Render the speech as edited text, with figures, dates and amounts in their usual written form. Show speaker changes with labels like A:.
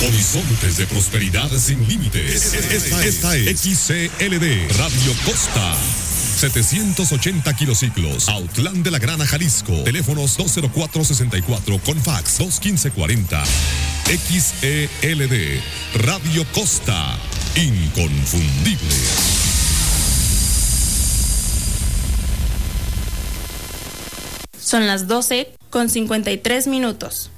A: Horizontes de prosperidad sin límites. Esta es XCLD Radio Costa. 780 kilociclos, Autlán de la Grana, Jalisco. Teléfonos 204-64 con fax 215-40. XELD Radio Costa, inconfundible.
B: Son las 12:53.